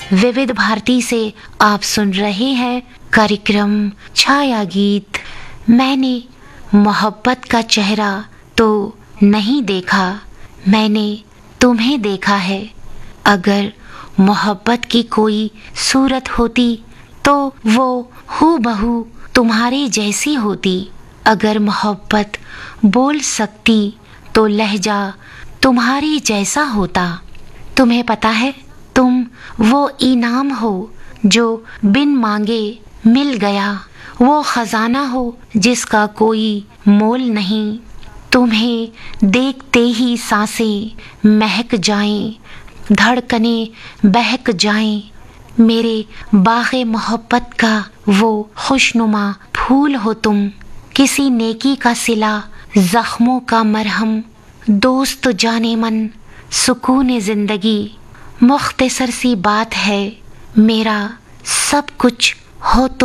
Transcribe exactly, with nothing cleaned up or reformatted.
विविध भारती से आप सुन रहे हैं कार्यक्रम छाया गीत। मैंने मोहब्बत का चेहरा तो नहीं देखा, मैंने तुम्हें देखा है। अगर मोहब्बत की कोई सूरत होती तो वो हूबहू तुम्हारे जैसी होती। अगर मोहब्बत बोल सकती तो लहजा तुम्हारे जैसा होता। तुम्हें पता है, तुम वो इनाम हो जो बिन मांगे मिल गया, वो खजाना हो जिसका कोई मोल नहीं। तुम्हें देखते ही सांसें महक जाएं, धड़कनें बहक जाएं। मेरे बाग़े मोहब्बत का वो खुशनुमा फूल हो तुम। किसी नेकी का सिला, जख्मों का मरहम, दोस्त जाने मन, सुकून जिंदगी। मुख्तसर सी बात है, मेरा सब कुछ हो तुम।